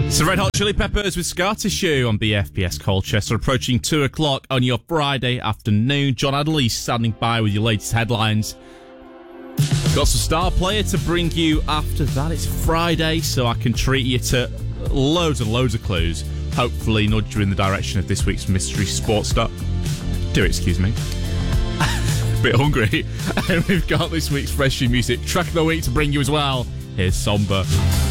So Red Hot Chili Peppers with Scar Tissue on BFBS Colchester, approaching 2 o'clock on your Friday afternoon. John Adderley standing by with your latest headlines. Got some Star Player to bring you after that. It's Friday, so I can treat you to loads and loads of clues. Hopefully nudge you in the direction of this week's mystery sports star. Excuse me. Bit hungry. And we've got this week's Fresh New Music track of the week to bring you as well. Here's Somber.